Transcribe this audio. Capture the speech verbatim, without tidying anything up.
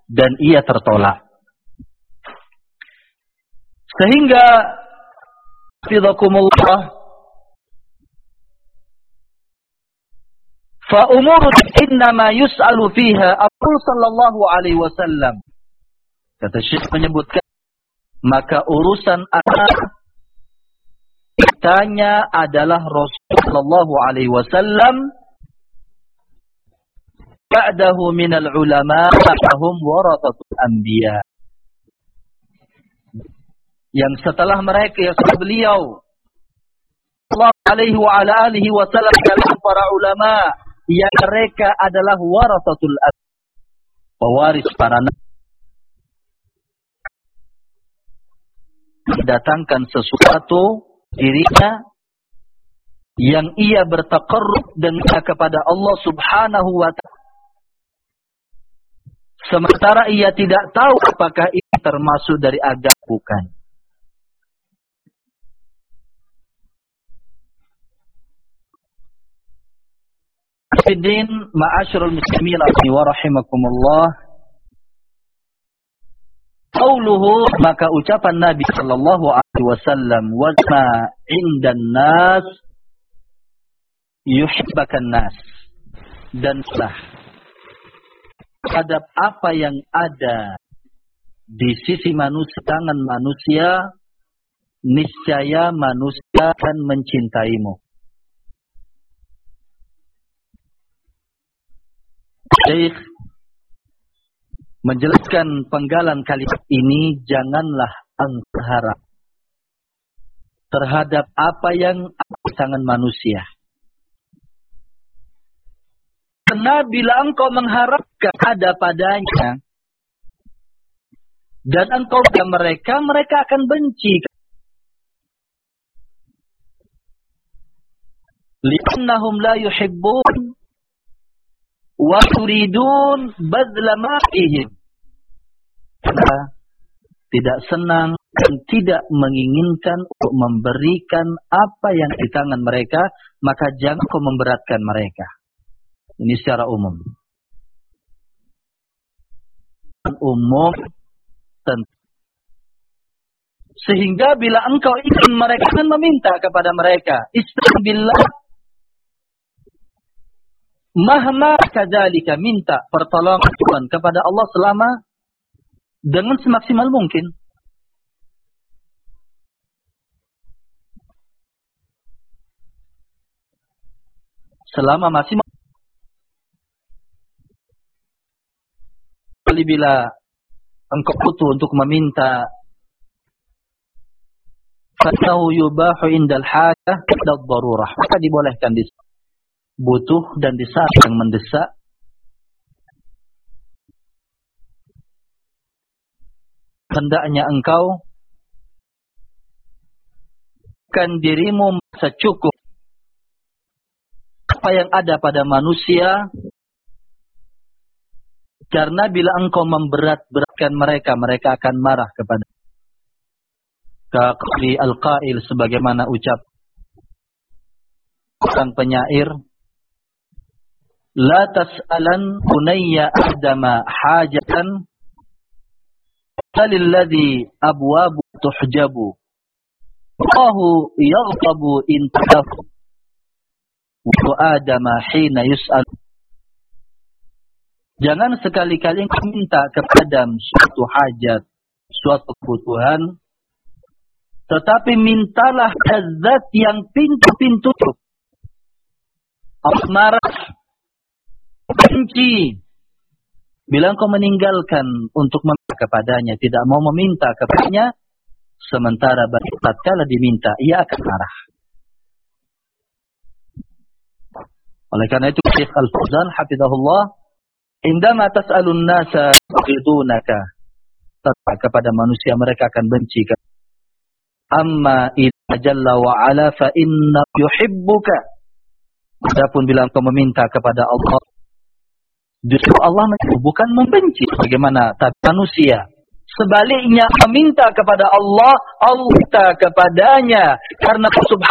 dan ia tertolak. Sehingga hafizakumullah, fa umurun innama yus'alu fiha Rasul sallallahu alaihi wasallam. Kata Syekh menyebutkan, maka urusan anak ditanya adalah Rasul sallallahu alaihi wasallam, ba'dahu minal ulama fahum warathatul anbiya. Yang setelah mereka, yang setelah beliau sallallahu alaihi wa ala alihi wasallam, kalangan para ulama, yang mereka adalah warathatul anbiya, pewaris para nabi. Datangkan sesuatu dirinya yang ia bertaqarrub dengan kepada Allah Subhanahu wa ta'ala, sementara ia tidak tahu apakah ini termasuk dari agama bukan. Fiddin ma'asyiral muslimin wa rahimakumullah. Qauluhu, maka ucapan Nabi sallallahu alaihi wasallam, wazma indan nas yuhibbakan nas, dan sah terhadap apa yang ada di sisi manusia, tangan manusia, niscaya manusia akan mencintaimu. Syekh menjelaskan penggalan kalimat ini, janganlah engkau harap terhadap apa yang ada di tangan manusia. Karena bila engkau mengharapkan ada padanya dan engkau ke mereka, mereka akan benci. Li'annahum la yuhibbun wa turidun badla ma fihim. Tidak senang dan tidak menginginkan untuk memberikan apa yang di tangan mereka, maka jangan kau memberatkan mereka. Ini secara umum. Umum tentu. Sehingga bila engkau ingin mereka, akan meminta kepada mereka, istaghfirullah, mahma kadzalika, minta pertolongan Tuhan kepada Allah selama dengan semaksimal mungkin. Selama masih bila engkau butuh untuk meminta, fatahu yubahu indal hajah dan darurah, maka dibolehkan di butuh dan di saat yang mendesak. Hendaknya engkau kan dirimu merasa cukup apa yang ada pada manusia. Karena bila engkau memberat-beratkan mereka, mereka akan marah kepada. Kaqli al-qail, sebagaimana ucap sang penyair, la tas'alan bunayya adama hajatan lilladhi abwabu tuhjabu Allahu yaghtabu in tadafu wa adama hina yus'al. Jangan sekali-kali engkau minta kepada suatu hajat, suatu kebutuhan, tetapi mintalah zat yang pintu-pintu Allah marah, benci. Bila engkau meninggalkan untuk meminta kepadanya, tidak mau meminta kepadanya, sementara tatkala diminta, ia akan marah. Oleh karena itu Syekh Al-Fauzan hafizahullah, indama tas'alun nasa yuridunaka, kepada manusia mereka akan benci. Amma idza jalla wa ala fa inna yuhibbuka. Adapun bila engkau meminta kepada Allah, justru Allah bukan membenci bagaimana tapi manusia. Sebaliknya meminta kepada Allah, Allah minta kepadanya, karena subhanahu